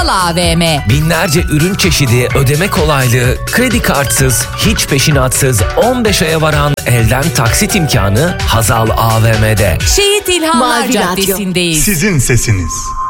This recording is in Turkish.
AVM. Binlerce ürün çeşidi, ödeme kolaylığı, kredi kartsız, hiç peşinatsız 15 aya varan elden taksit imkanı Hazal AVM'de. Şehit İlhanlar Mavi Radyo. Caddesi'ndeyiz. Sizin sesiniz.